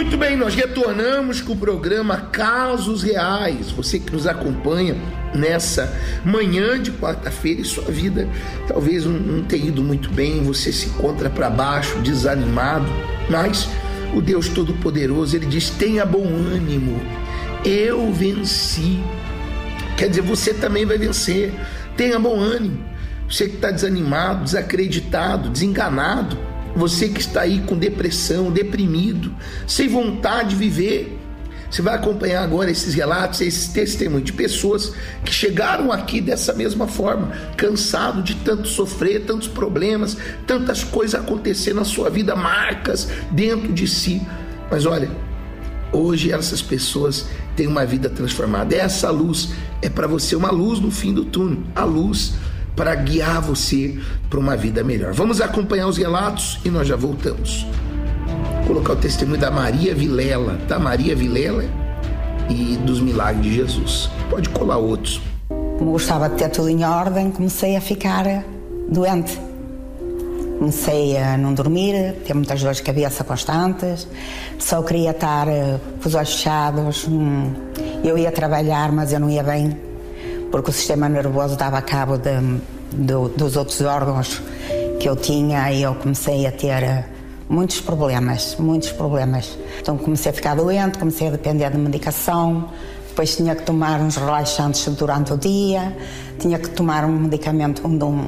Muito bem, nós retornamos com o programa Casos Reais. Você que nos acompanha nessa manhã de quarta-feira e sua vida talvez não tenha ido muito bem, você se encontra para baixo, desanimado, mas o Deus Todo-Poderoso, Ele diz: tenha bom ânimo, eu venci. Quer dizer, você também vai vencer. Tenha bom ânimo. Você que está desanimado, desacreditado, desenganado, você que está aí com depressão, deprimido, sem vontade de viver, você vai acompanhar agora esses relatos, esses testemunhos de pessoas que chegaram aqui dessa mesma forma, cansado de tanto sofrer, tantos problemas, tantas coisas acontecendo na sua vida, marcas dentro de si. Mas olha, hoje essas pessoas têm uma vida transformada. Essa luz é para você, uma luz no fim do túnel, a luz para guiar você para uma vida melhor. Vamos acompanhar os relatos e nós já voltamos. Vou colocar o testemunho da Maria Vilela, tá? Maria Vilela e dos milagres de Jesus. Pode colar outros. Como gostava de ter tudo em ordem, comecei a ficar doente. Comecei a não dormir, ter muitas dores de cabeça constantes, só queria estar com os olhos fechados. Eu ia trabalhar, mas eu não ia bem, porque o sistema nervoso dava cabo dos outros órgãos que eu tinha, e eu comecei a ter muitos problemas. Então comecei a ficar doente, comecei a depender de medicação, depois tinha que tomar uns relaxantes durante o dia, tinha que tomar um medicamento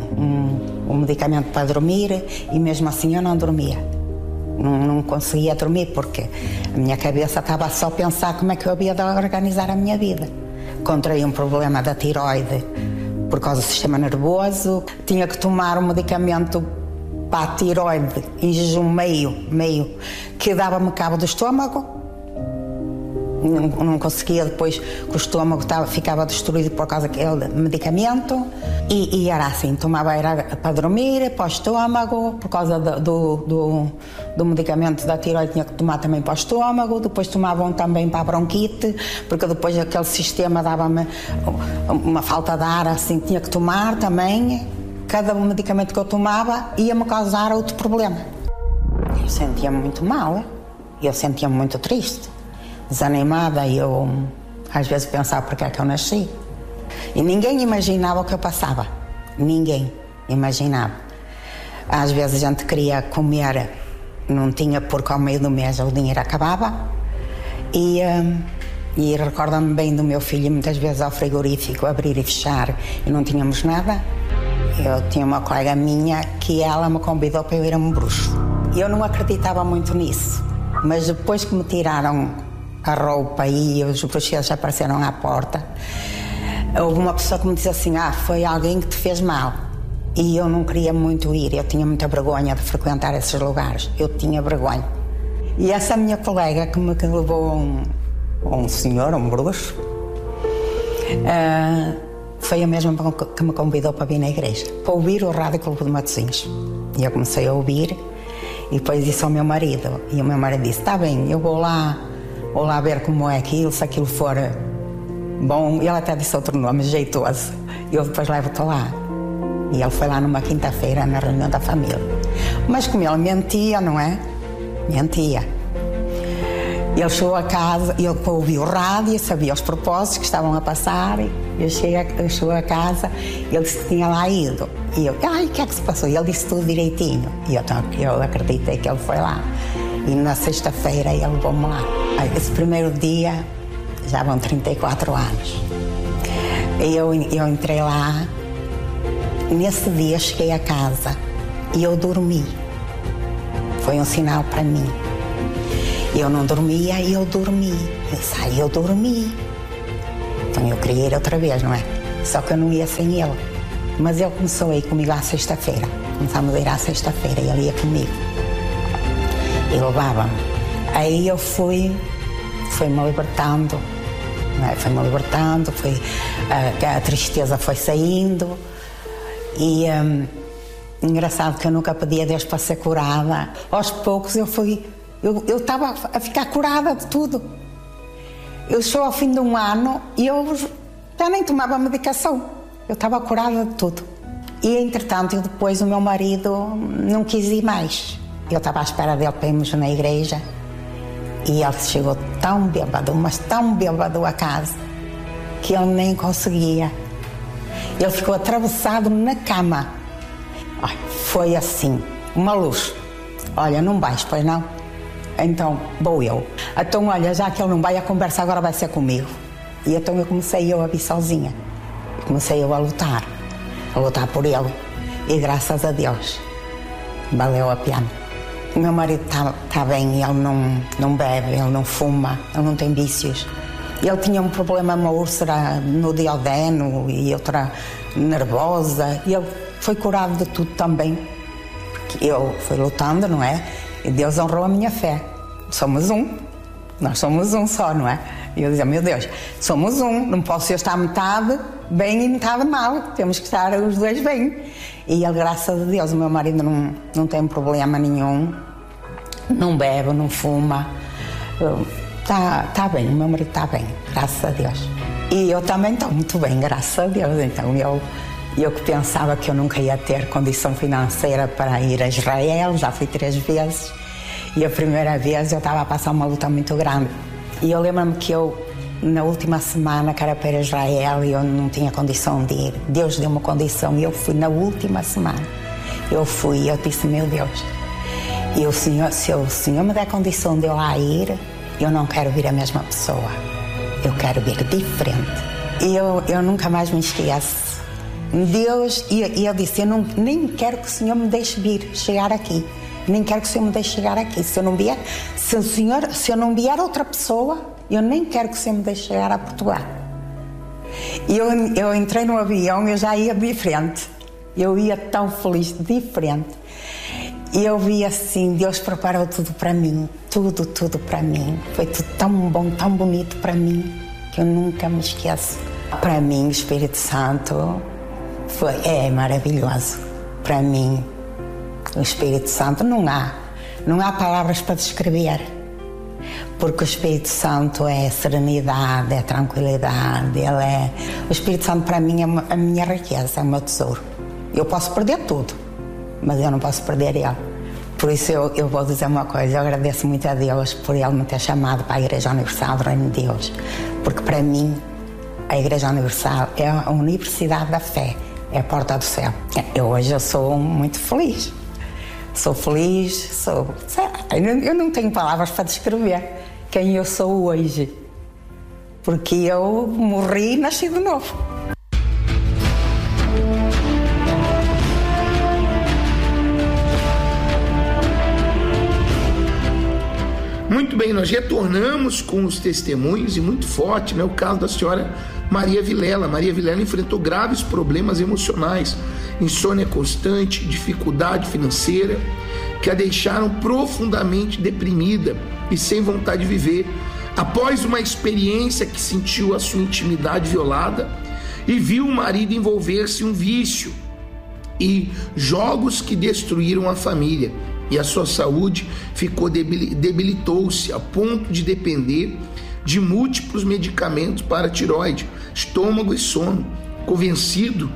para dormir, e mesmo assim eu não dormia. Não conseguia dormir porque a minha cabeça estava só a pensar como é que eu havia de organizar a minha vida. Contraí um problema da tiroide por causa do sistema nervoso, tinha que tomar um medicamento para a tiroide em jejum meio, que dava-me cabo do estômago. Não conseguia, depois que o estômago ficava destruído por causa daquele medicamento, e era assim, tomava era para dormir, para o estômago, por causa do medicamento da tiroide tinha que tomar também para o estômago, depois tomavam também para a bronquite, porque depois aquele sistema dava-me uma falta de ar, assim, tinha que tomar também. Cada medicamento que eu tomava ia-me causar outro problema. Eu sentia-me muito mal, eu sentia-me muito triste, desanimada, e eu às vezes pensava porque é que eu nasci. E ninguém imaginava o que eu passava. Ninguém imaginava. Às vezes a gente queria comer, não tinha, porque ao meio do mês o dinheiro acabava. E recordo-me bem do meu filho, muitas vezes ao frigorífico, abrir e fechar, e não tínhamos nada. Eu tinha uma colega minha que ela me convidou para eu ir a um bruxo. Eu não acreditava muito nisso, mas depois que me tiraram a roupa e os bruxedos apareceram à porta, houve uma pessoa que me disse assim: foi alguém que te fez mal. E eu não queria muito ir, eu tinha muita vergonha de frequentar esses lugares, eu tinha vergonha. E essa minha colega que me levou a um senhor, um bruxo, foi a mesma que me convidou para vir na igreja, para ouvir o Rádio Clube de Matosinhos. E eu comecei a ouvir, e depois disse ao meu marido, e o meu marido disse: está bem, eu vou lá ver como é aquilo, se aquilo for bom. Ele até disse outro nome, jeitoso, e eu depois levo-te lá. E ele foi lá numa quinta-feira, na reunião da família. Mas como ele mentia, não é? Mentia. Ele chegou a casa, eu ouvi o rádio, sabia os propósitos que estavam a passar. Eu chegou a casa, ele disse que tinha lá ido. E eu: o que é que se passou? E ele disse tudo direitinho. E eu acreditei que ele foi lá. E na sexta-feira ele levou-me lá. Esse primeiro dia, já vão 34 anos. E eu entrei lá. Nesse dia cheguei a casa e eu dormi. Foi um sinal para mim. Eu não dormia e eu dormi. Eu dormi. Então eu queria ir outra vez, não é? Só que eu não ia sem ele. Mas ele começou a ir comigo à sexta-feira. Começámos a ir à sexta-feira e ele ia comigo. E levava-me. Aí eu fui-me libertando. Não é? Foi-me libertando, a tristeza foi saindo. E engraçado que eu nunca pedi a Deus para ser curada. Aos poucos eu estava a ficar curada de tudo. Eu chegou ao fim de um ano e eu já nem tomava medicação. Eu estava curada de tudo. E entretanto, depois o meu marido não quis ir mais. Eu estava à espera dele para irmos na igreja E ele chegou tão bêbado, mas tão bêbado a casa, que ele nem conseguia. Ele ficou atravessado na cama. Ai, foi assim, uma luz. Olha, não vais, pois não? Então, vou eu. Então, olha, já que ele não vai, a conversa agora vai ser comigo. E então eu comecei a vir sozinha. Comecei a lutar por ele. E graças a Deus, valeu a pena. O meu marido está bem, ele não bebe, ele não fuma, ele não tem vícios. Ele tinha um problema, uma úlcera no duodeno e outra nervosa. E ele foi curado de tudo também. Porque eu fui lutando, não é? E Deus honrou a minha fé. Somos um. Nós somos um só, não é? E eu dizia, meu Deus, somos um. Não posso eu estar metade bem e metade mal. Temos que estar os dois bem. E ele, graças a Deus, o meu marido não tem problema nenhum. Não bebe, não fuma. Está bem, o meu marido está bem, graças a Deus. E eu também estou muito bem, graças a Deus. Então eu que pensava que eu nunca ia ter condição financeira para ir a Israel, já fui 3 vezes. E a primeira vez eu estava a passar uma luta muito grande. E eu lembro-me que na última semana, que era para ir a Israel, eu não tinha condição de ir. Deus deu uma condição e eu fui na última semana. Eu fui e eu disse, meu Deus, se o Senhor me der condição de eu lá ir, eu não quero vir a mesma pessoa. Eu quero vir diferente. E eu nunca mais me esqueço. Deus, e eu disse, nem quero que o Senhor me deixe chegar aqui. Nem quero que o Senhor me deixe chegar aqui. Se eu não vier outra pessoa, eu nem quero que o Senhor me deixe chegar a Portugal. E eu entrei no avião e eu já ia diferente. Eu ia tão feliz, diferente. E eu vi assim, Deus preparou tudo para mim. Tudo para mim. Foi tudo tão bom, tão bonito para mim, que eu nunca me esqueço. Para mim, o Espírito Santo é maravilhoso. Para mim, o Espírito Santo não há palavras para descrever, porque o Espírito Santo é serenidade, é tranquilidade, o Espírito Santo para mim é a minha riqueza, é o meu tesouro. Eu posso perder tudo, mas eu não posso perder ele. Por isso eu vou dizer uma coisa, eu agradeço muito a Deus por ele me ter chamado para a Igreja Universal do Reino de Deus, porque para mim a Igreja Universal é a universidade da fé, é a porta do céu. Hoje eu sou muito feliz. Sou feliz, eu não tenho palavras para descrever quem eu sou hoje, porque eu morri e nasci de novo. Muito bem, nós retornamos com os testemunhos e muito forte, né? O caso da senhora Maria Vilela. Maria Vilela enfrentou graves problemas emocionais, insônia constante, dificuldade financeira, que a deixaram profundamente deprimida e sem vontade de viver. Após uma experiência que sentiu a sua intimidade violada e viu o marido envolver-se em um vício e jogos que destruíram a família, e a sua saúde debilitou-se a ponto de depender de múltiplos medicamentos para tireoide, estômago e sono. Convencido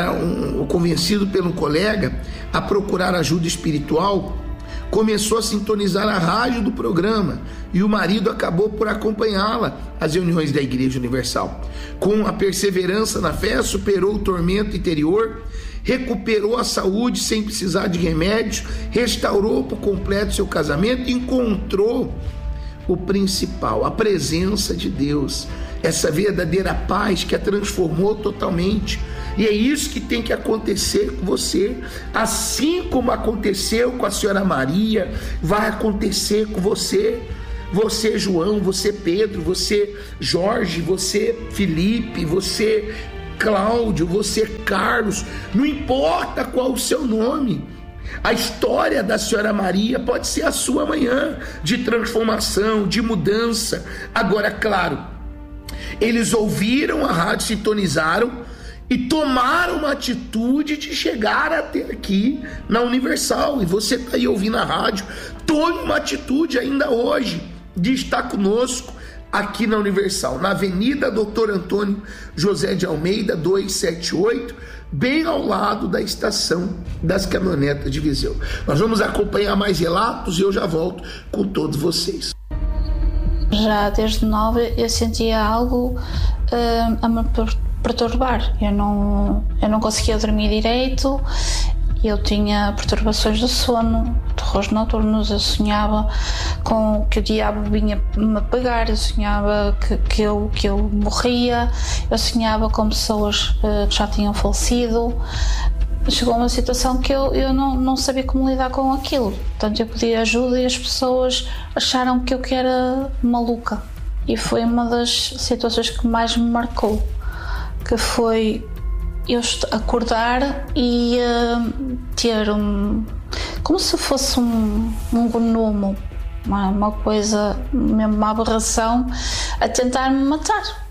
pelo colega a procurar ajuda espiritual, começou a sintonizar a rádio do programa e o marido acabou por acompanhá-la às reuniões da Igreja Universal. Com a perseverança na fé, superou o tormento interior, recuperou a saúde sem precisar de remédios, restaurou por completo seu casamento e encontrou o principal, a presença de Deus, essa verdadeira paz que a transformou totalmente. E é isso que tem que acontecer com você, assim como aconteceu com a senhora Maria, vai acontecer com você, João, você Pedro, você Jorge, você Felipe, você Cláudio, você Carlos, não importa qual o seu nome. A história da senhora Maria pode ser a sua amanhã, de transformação, de mudança. Agora, claro, eles ouviram a rádio, sintonizaram e tomaram uma atitude de chegar até aqui na Universal. E você está aí ouvindo a rádio, tome uma atitude ainda hoje de estar conosco aqui na Universal, na Avenida Doutor Antônio José de Almeida 278, bem ao lado da estação das caminhonetas de Viseu. Nós vamos acompanhar mais relatos e eu já volto com todos vocês. Já desde nova eu sentia algo a me perturbar. Eu não conseguia dormir direito, eu tinha perturbações do sono, terrores noturnos, eu sonhava com que o diabo vinha me pegar, eu sonhava que eu morria, eu sonhava com pessoas que já tinham falecido. Chegou a uma situação que eu não sabia como lidar com aquilo. Portanto, eu pedi ajuda e as pessoas acharam que eu era maluca. E foi uma das situações que mais me marcou, que foi eu acordar e ter como se fosse um gnomo, uma coisa, mesmo uma aberração, a tentar me matar.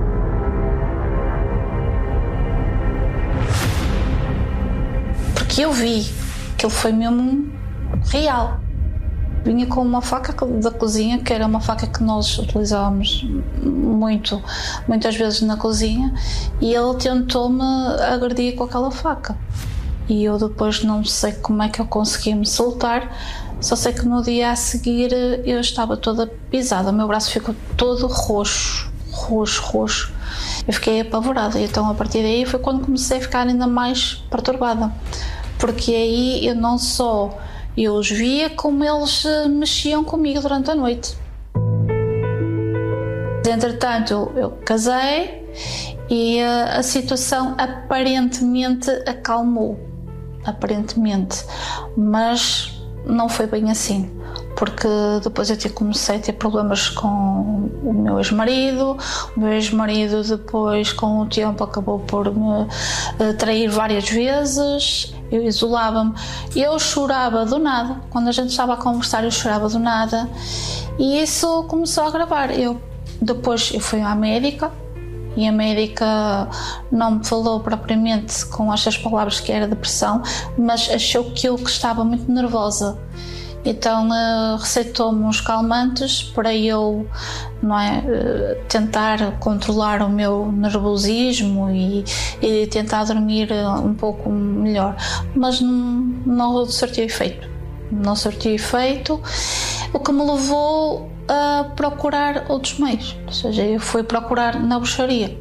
Que eu vi, que ele foi mesmo real. Vinha com uma faca da cozinha, que era uma faca que nós utilizávamos muitas vezes na cozinha, e ele tentou-me agredir com aquela faca. E eu depois não sei como é que eu consegui me soltar, só sei que no dia a seguir eu estava toda pisada, o meu braço ficou todo roxo. Eu fiquei apavorada, e então a partir daí foi quando comecei a ficar ainda mais perturbada. Porque aí eu não só eu os via, como eles mexiam comigo durante a noite. Entretanto, eu casei e a situação aparentemente acalmou. Mas não foi bem assim. Porque depois eu comecei a ter problemas com o meu ex-marido. O meu ex-marido depois, com o tempo, acabou por me trair várias vezes. Eu isolava-me. Eu chorava do nada. Quando a gente estava a conversar, eu chorava do nada. E isso começou a agravar. Depois eu fui à médica. E a médica não me falou propriamente com estas palavras que era depressão, mas achou que eu estava muito nervosa. Então receitou-me uns calmantes para eu tentar controlar o meu nervosismo e tentar dormir um pouco melhor. Mas não surtiu efeito. Não surtiu efeito, o que me levou a procurar outros meios. Ou seja, eu fui procurar na bruxaria.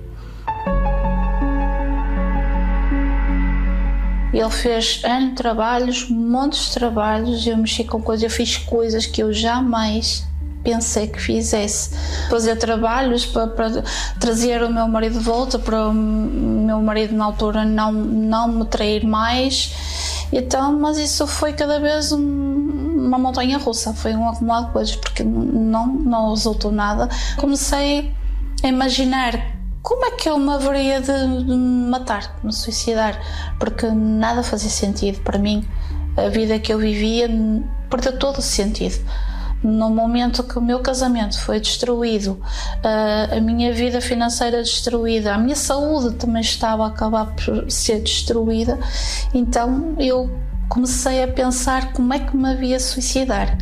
Ele fez N trabalhos, montes de trabalhos, eu mexi com coisas, eu fiz coisas que eu jamais pensei que fizesse. Fazer trabalhos para trazer o meu marido de volta, para o meu marido na altura não me trair mais. Então, mas isso foi cada vez uma montanha russa, foi um acumulado de coisas, porque não resultou nada. Comecei a imaginar como é que eu me haveria de me matar, de me suicidar, porque nada fazia sentido para mim. A vida que eu vivia perdeu todo o sentido. No momento que o meu casamento foi destruído, a minha vida financeira destruída, a minha saúde também estava a acabar por ser destruída, então eu comecei a pensar como é que me havia suicidar.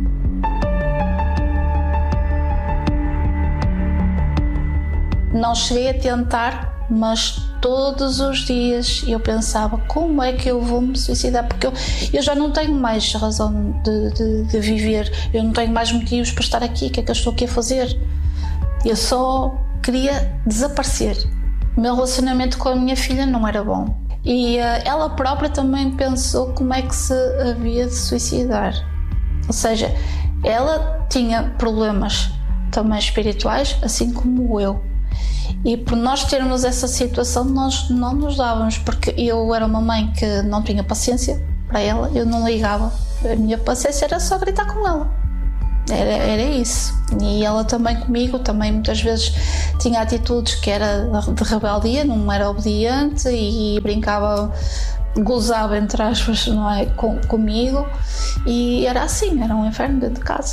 Não cheguei a tentar, mas todos os dias eu pensava como é que eu vou me suicidar, porque eu já não tenho mais razão de viver, eu não tenho mais motivos para estar aqui, o que é que eu estou aqui a fazer? Eu só queria desaparecer. O meu relacionamento com a minha filha não era bom e ela própria também pensou como é que se havia de suicidar. Ou seja, ela tinha problemas também espirituais, assim como eu. E por nós termos essa situação, nós não nos dávamos, porque eu era uma mãe que não tinha paciência para ela, eu não ligava, a minha paciência era só gritar com ela, era isso. E ela também comigo, também muitas vezes tinha atitudes que era de rebeldia, não era obediente e brincava, gozava entre aspas, não é, comigo, e era assim, era um inferno dentro de casa.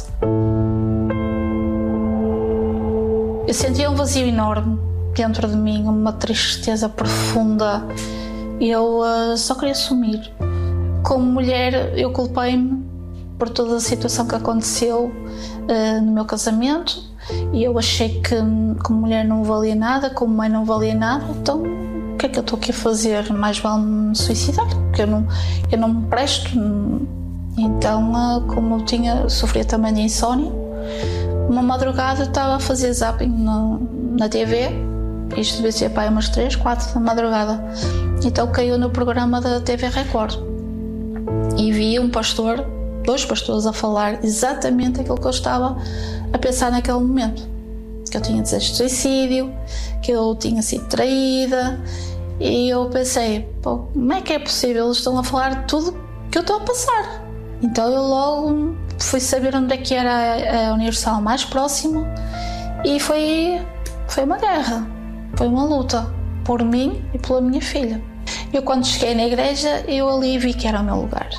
Eu sentia um vazio enorme dentro de mim, uma tristeza profunda. Eu só queria sumir. Como mulher, eu culpei-me por toda a situação que aconteceu no meu casamento e eu achei que como mulher não valia nada, como mãe não valia nada, então o que é que eu estou aqui a fazer? Mais vale me suicidar, porque eu não me presto. Então, como eu sofria também de insónia, Uma madrugada eu estava a fazer zapping na TV, isto devia ser para umas 3, 4 da madrugada, então caiu no programa da TV Record e vi dois pastores a falar exatamente aquilo que eu estava a pensar naquele momento, que eu tinha desejo de suicídio, que eu tinha sido traída, e eu pensei, como é que é possível? Eles estão a falar de tudo que eu estou a passar. Então eu logo fui saber onde é que era a Universal mais próximo, e foi uma guerra, foi uma luta por mim e pela minha filha. Eu, quando cheguei na igreja, eu ali vi que era o meu lugar.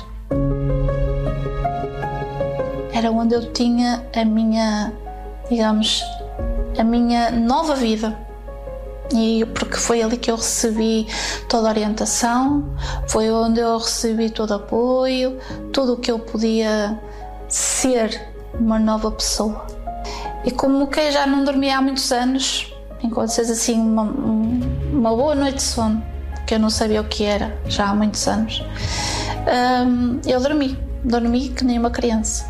Era onde eu tinha a minha nova vida. E porque foi ali que eu recebi toda a orientação, foi onde eu recebi todo o apoio, tudo o que eu podia ser uma nova pessoa. E como que já não dormia há muitos anos, enquanto seja assim uma boa noite de sono, que eu não sabia o que era já há muitos anos, eu dormi que nem uma criança.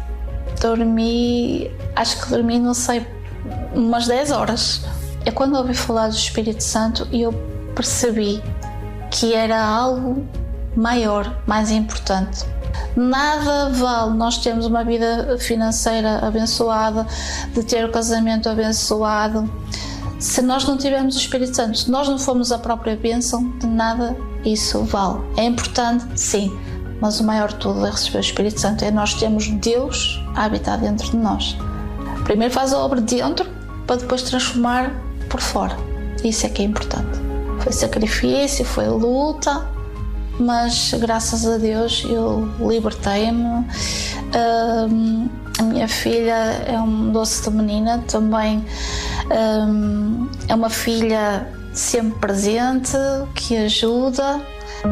Acho que dormi, não sei, umas 10 horas. É quando ouvi falar do Espírito Santo e eu percebi que era algo maior, mais importante. Nada vale nós termos uma vida financeira abençoada, de ter o casamento abençoado, se nós não tivermos o Espírito Santo. Se nós não formos a própria bênção, de nada isso vale. É importante, sim, mas o maior de tudo é receber o Espírito Santo, é nós termos Deus a habitar dentro de nós. Primeiro faz a obra dentro, para depois transformar por fora. Isso é que é importante. Foi sacrifício, foi luta, mas graças a Deus eu libertei-me. A minha filha é um doce de menina também, é uma filha sempre presente, que ajuda.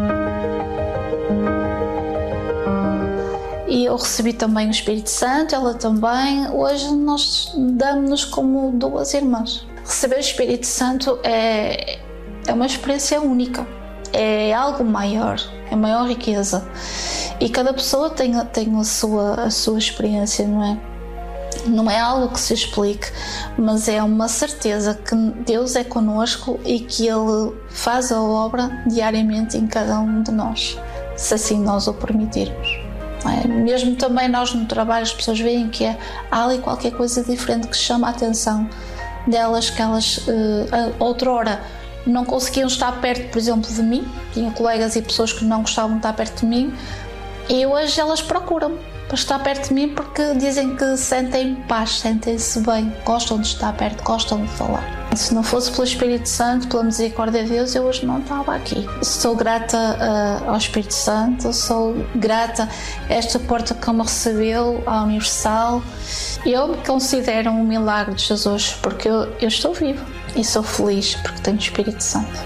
E eu recebi também o Espírito Santo, ela também. Hoje nós damos-nos como duas irmãs. Receber o Espírito Santo é uma experiência única, é algo maior, é maior riqueza. E cada pessoa tem a sua experiência, não é? Não é algo que se explique, mas é uma certeza que Deus é connosco e que Ele faz a obra diariamente em cada um de nós, se assim nós o permitirmos. Mesmo também nós no trabalho, as pessoas veem que há ali qualquer coisa diferente que chama a atenção delas, que elas outrora não conseguiam estar perto, por exemplo, de mim. Tinha colegas e pessoas que não gostavam de estar perto de mim, e hoje elas procuram para estar perto de mim porque dizem que sentem paz, sentem-se bem, gostam de estar perto, gostam de falar. Se não fosse pelo Espírito Santo, pela misericórdia de Deus, eu hoje não estava aqui. Sou grata ao Espírito Santo, sou grata a esta porta que me recebeu, à Universal. Eu me considero um milagre de Jesus, porque eu estou viva e sou feliz porque tenho o Espírito Santo.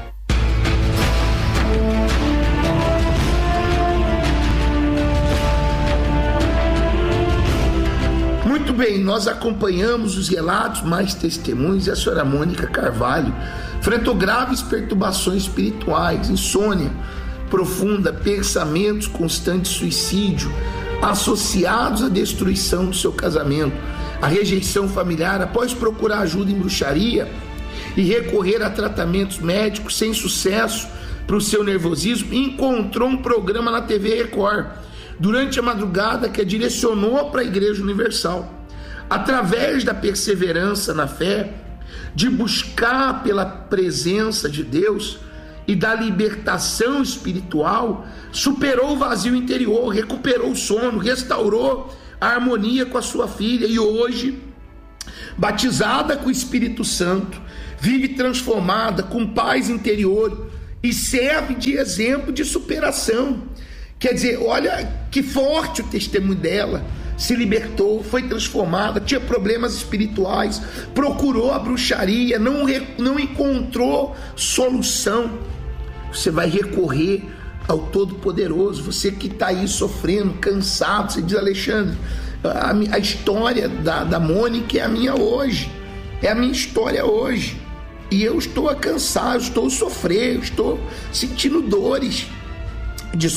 Muito bem, nós acompanhamos os relatos, mais testemunhos, e a senhora Mônica Carvalho enfrentou graves perturbações espirituais, insônia profunda, pensamentos constantes de suicídio, associados à destruição do seu casamento, a rejeição familiar. Após procurar ajuda em bruxaria e recorrer a tratamentos médicos sem sucesso para o seu nervosismo, encontrou um programa na TV Record durante a madrugada que a direcionou para a Igreja Universal. Através da perseverança na fé, de buscar pela presença de Deus e da libertação espiritual, superou o vazio interior, recuperou o sono, restaurou a harmonia com a sua filha, e hoje, batizada com o Espírito Santo, vive transformada, com paz interior, e serve de exemplo de superação. Quer dizer, olha que forte o testemunho dela. Se libertou, foi transformada, tinha problemas espirituais, procurou a bruxaria, não encontrou solução. Você vai recorrer ao Todo-Poderoso. Você que está aí sofrendo, cansado, você diz: Alexandre, a história da Mônica é a minha hoje, é a minha história hoje, e eu estou cansado, estou a sofrer, estou sentindo dores de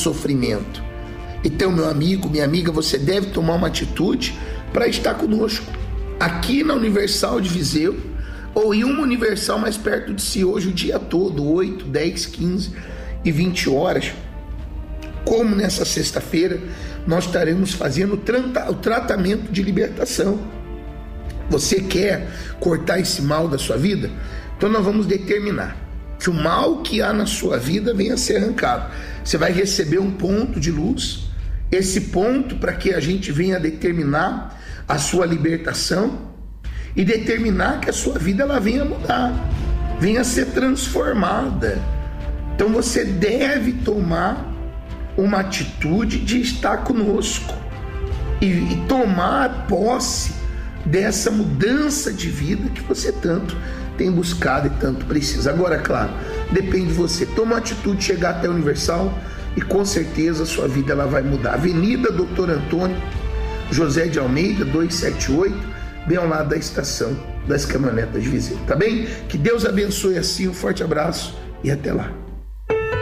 sofrimento. Então, meu amigo, minha amiga, você deve tomar uma atitude para estar conosco. aqui na Universal de Viseu, ou em uma Universal mais perto de si hoje o dia todo, 8, 10, 15 e 20 horas, como nessa sexta-feira nós estaremos fazendo o tratamento de libertação. Você quer cortar esse mal da sua vida? Então nós vamos determinar que o mal que há na sua vida venha a ser arrancado. Você vai receber um ponto de luz, esse ponto para que a gente venha determinar a sua libertação e determinar que a sua vida ela venha mudar, venha a ser transformada. Então você deve tomar uma atitude de estar conosco e tomar posse dessa mudança de vida que você tanto tem buscado e tanto precisa. Agora, claro, depende de você. Toma uma atitude, chegar até a Universal e com certeza a sua vida ela vai mudar. Avenida Doutor Antônio José de Almeida, 278, bem ao lado da estação das caminhonetas de Viseu, tá bem? Que Deus abençoe assim, um forte abraço e até lá.